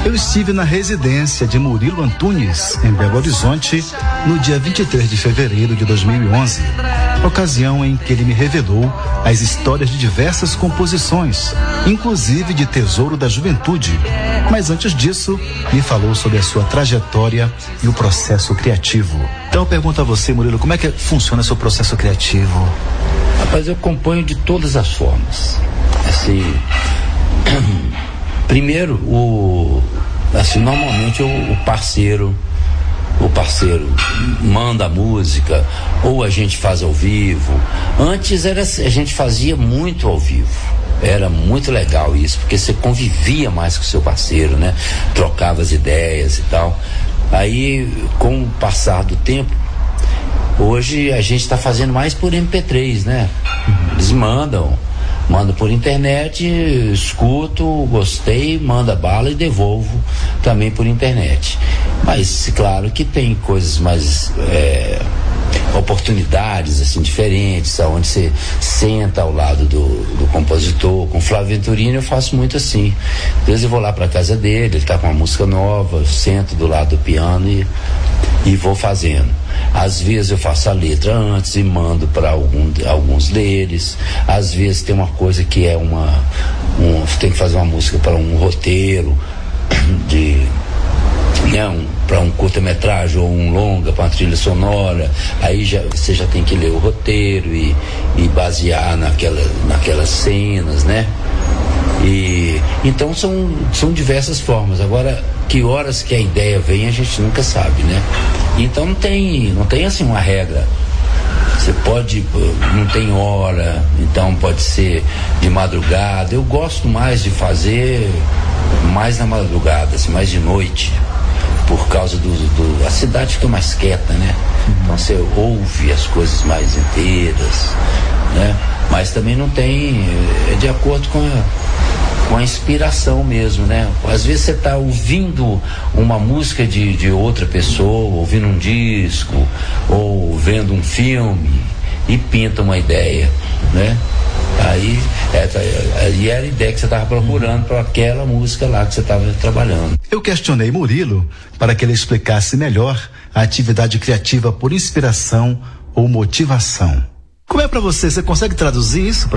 Eu estive na residência de Murilo Antunes, em Belo Horizonte, no dia 23 de fevereiro de 2011, ocasião em que ele me revelou as histórias de diversas composições, inclusive de Tesouro da Juventude. Mas antes disso, me falou sobre a sua trajetória e o processo criativo. Então eu pergunto a você, Murilo, como é que funciona o seu processo criativo? Rapaz, eu componho de todas as formas. Assim, primeiro, normalmente o parceiro manda a música, ou a gente faz ao vivo. Antes a gente fazia muito ao vivo. Era muito legal isso, porque você convivia mais com o seu parceiro, né? Trocava as ideias e tal. Aí, com o passar do tempo, hoje a gente está fazendo mais por MP3, né? Eles mandam por internet, escuto, gostei, manda bala e devolvo também por internet. Mas, claro que tem coisas mais... oportunidades assim diferentes, onde você senta ao lado do compositor. Com o Flávio Venturini eu faço muito assim. Às vezes eu vou lá para casa dele, ele tá com uma música nova, eu sento do lado do piano e vou fazendo. Às vezes eu faço a letra antes e mando para alguns deles. Às vezes tem uma coisa que é tem que fazer uma música para um roteiro para um curta-metragem ou um longa, para uma trilha sonora. Aí você já tem que ler o roteiro e basear naquelas cenas, né? Então são diversas formas. Agora, que horas que a ideia vem, a gente nunca sabe, né? Então não tem assim uma regra. Você não tem hora, então pode ser de madrugada. Eu gosto mais de fazer mais na madrugada, assim, mais de noite, por causa a cidade fica mais quieta, né? Então você ouve as coisas mais inteiras, né? Mas também não tem, é de acordo com a inspiração mesmo, né? Às vezes você está ouvindo uma música de outra pessoa, ouvindo um disco, ou vendo um filme, e pinta uma ideia, né? Aí era a ideia que você estava procurando para aquela música lá que você estava trabalhando. Eu questionei Murilo para que ele explicasse melhor a atividade criativa por inspiração ou motivação. Como é para você? Você consegue traduzir isso